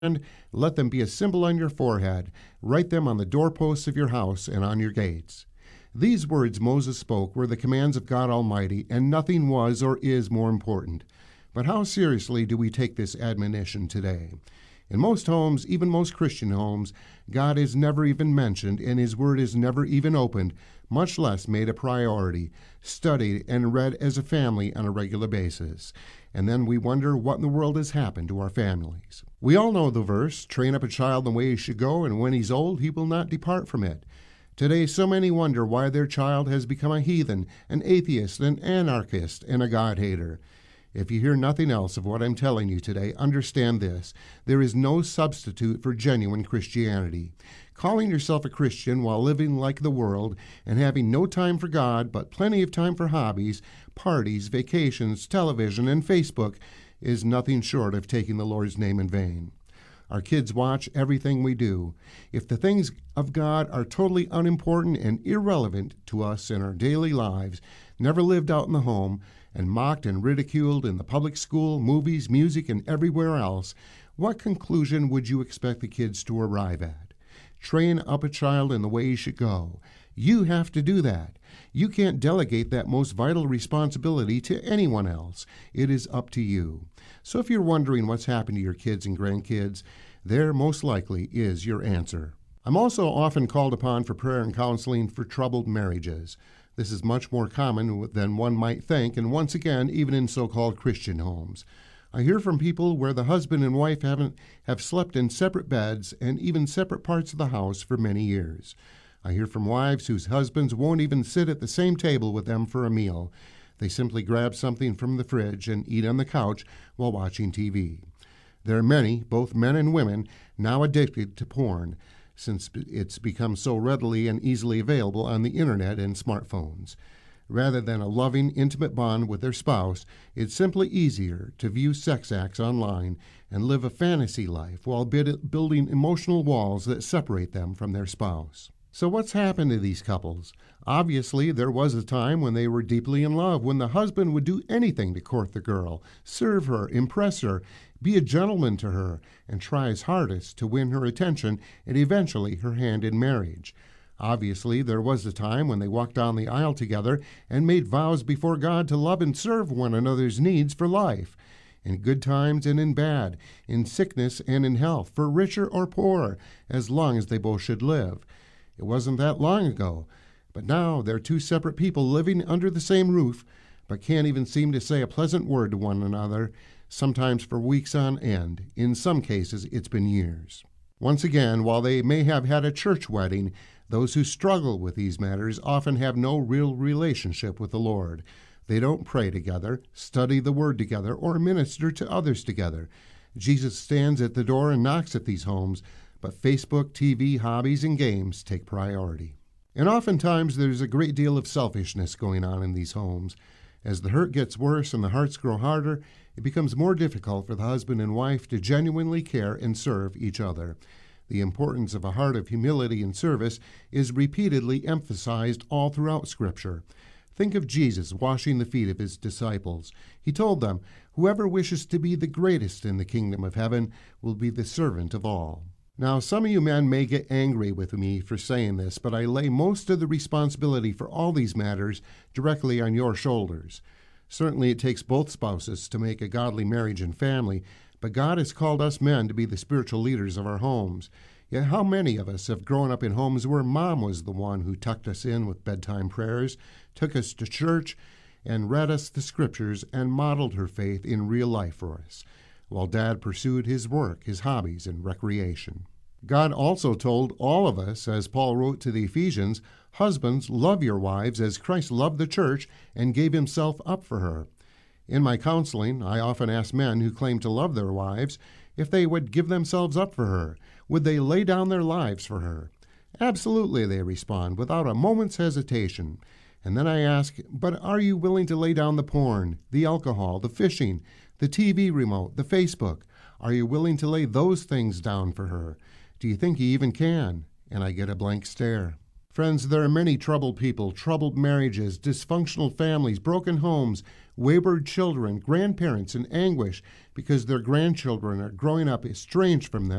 let them be a symbol on your forehead. Write them on the doorposts of your house and on your gates. These words Moses spoke were the commands of God Almighty, and nothing was or is more important. But how seriously do we take this admonition today? In most homes, even most Christian homes, God is never even mentioned, and His Word is never even opened, much less made a priority, studied and read as a family on a regular basis. And then we wonder what in the world has happened to our families. We all know the verse, train up a child in the way he should go, and when he's old, he will not depart from it. Today, so many wonder why their child has become a heathen, an atheist, an anarchist, and a God-hater. If you hear nothing else of what I'm telling you today, understand this. There is no substitute for genuine Christianity. Calling yourself a Christian while living like the world and having no time for God but plenty of time for hobbies, parties, vacations, television, and Facebook is nothing short of taking the Lord's name in vain. Our kids watch everything we do. If the things of God are totally unimportant and irrelevant to us in our daily lives, never lived out in the home, and mocked and ridiculed in the public school, movies, music, and everywhere else, what conclusion would you expect the kids to arrive at? Train up a child in the way he should go. You have to do that. You can't delegate that most vital responsibility to anyone else. It is up to you. So if you're wondering what's happened to your kids and grandkids, there most likely is your answer. I'm also often called upon for prayer and counseling for troubled marriages. This is much more common than one might think, and once again, even in so-called Christian homes. I hear from people where the husband and wife have slept in separate beds and even separate parts of the house for many years. I hear from wives whose husbands won't even sit at the same table with them for a meal. They simply grab something from the fridge and eat on the couch while watching TV. There are many, both men and women, now addicted to porn, since it's become so readily and easily available on the internet and smartphones. Rather than a loving, intimate bond with their spouse, it's simply easier to view sex acts online and live a fantasy life while building emotional walls that separate them from their spouse. So what's happened to these couples? Obviously, there was a time when they were deeply in love, when the husband would do anything to court the girl, serve her, impress her, be a gentleman to her, and try his hardest to win her attention and eventually her hand in marriage. Obviously, there was a time when they walked down the aisle together and made vows before God to love and serve one another's needs for life, in good times and in bad, in sickness and in health, for richer or poorer, as long as they both should live. It wasn't that long ago, but now they're two separate people living under the same roof, but can't even seem to say a pleasant word to one another, sometimes for weeks on end. In some cases, it's been years. Once again, while they may have had a church wedding, those who struggle with these matters often have no real relationship with the Lord. They don't pray together, study the Word together, or minister to others together. Jesus stands at the door and knocks at these homes, but Facebook, TV, hobbies, and games take priority. And oftentimes there's a great deal of selfishness going on in these homes. As the hurt gets worse and the hearts grow harder, it becomes more difficult for the husband and wife to genuinely care and serve each other. The importance of a heart of humility and service is repeatedly emphasized all throughout Scripture. Think of Jesus washing the feet of his disciples. He told them, "Whoever wishes to be the greatest in the kingdom of heaven will be the servant of all." Now, some of you men may get angry with me for saying this, but I lay most of the responsibility for all these matters directly on your shoulders. Certainly it takes both spouses to make a godly marriage and family, but God has called us men to be the spiritual leaders of our homes. Yet how many of us have grown up in homes where Mom was the one who tucked us in with bedtime prayers, took us to church, and read us the Scriptures and modeled her faith in real life for us, while Dad pursued his work, his hobbies, and recreation. God also told all of us, as Paul wrote to the Ephesians, "Husbands, love your wives as Christ loved the church and gave himself up for her." In my counseling, I often ask men who claim to love their wives if they would give themselves up for her. Would they lay down their lives for her? Absolutely, they respond, without a moment's hesitation. And then I ask, but are you willing to lay down the porn, the alcohol, the fishing, the TV remote, the Facebook? Are you willing to lay those things down for her? Do you think you even can? And I get a blank stare. Friends, there are many troubled people, troubled marriages, dysfunctional families, broken homes, wayward children, grandparents in anguish because their grandchildren are growing up estranged from them